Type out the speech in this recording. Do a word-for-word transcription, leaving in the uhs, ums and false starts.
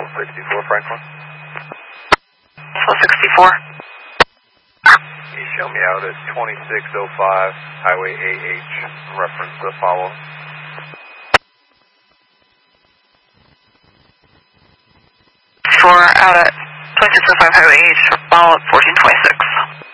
twelve sixty-four, Franklin. twelve sixty-four. You show me out at twenty-six oh five, Highway A H, reference the follow. For out at twenty-six oh five Highway A H, follow up fourteen twenty-six.